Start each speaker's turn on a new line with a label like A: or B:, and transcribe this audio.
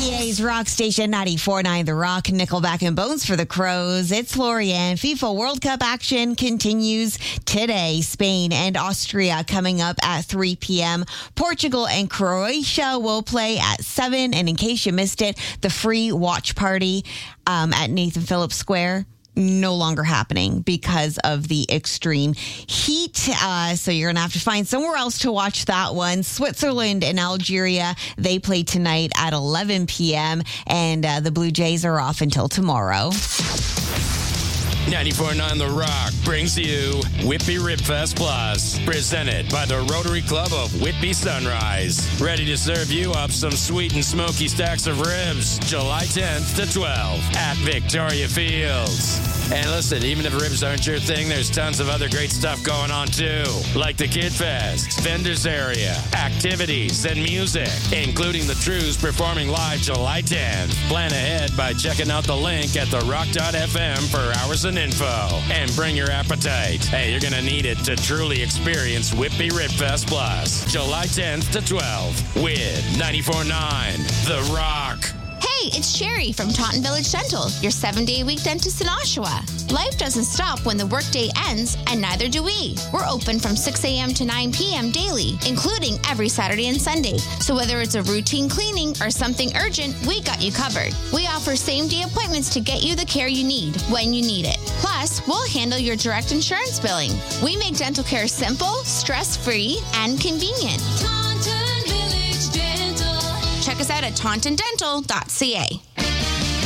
A: PA's Rock Station 94.9 The Rock, Nickelback and Bones for the Crows. It's Lorianne. FIFA World Cup action continues today. Spain and Austria coming up at 3 p.m. Portugal and Croatia will play at 7. And in case you missed it, the free watch party at Nathan Phillips Square no longer happening because of the extreme heat. So you're going to have to find somewhere else to watch that one. Switzerland and Algeria, they play tonight at 11 p.m. And the Blue Jays are off until tomorrow.
B: 94.9 The Rock brings you Whitby Ribfest Plus, presented by the Rotary Club of Whitby Sunrise. Ready to serve you up some sweet and smoky stacks of ribs, July 10th to 12th at Victoria Fields. And listen, even if ribs aren't your thing, there's tons of other great stuff going on too, like the Kid Fest, vendors area, activities, and music, including the Trews performing live July 10th. Plan ahead by checking out the link at therock.fm for hours and info. And bring your appetite. Hey, you're going to need it to truly experience Whitby Ribfest Plus, July 10th to 12th with 94.9 The Rock.
C: Hey, it's Sherry from Taunton Village Dental, your 7-day-a-week dentist in Oshawa. Life doesn't stop when the workday ends, and neither do we. We're open from 6 a.m. to 9 p.m. daily, including every Saturday and Sunday. So whether it's a routine cleaning or something urgent, we got you covered. We offer same-day appointments to get you the care you need when you need it. Plus, we'll handle your direct insurance billing. We make dental care simple, stress-free, and convenient.
D: Taunton Village Dental.
C: Check us out at tauntondental.ca.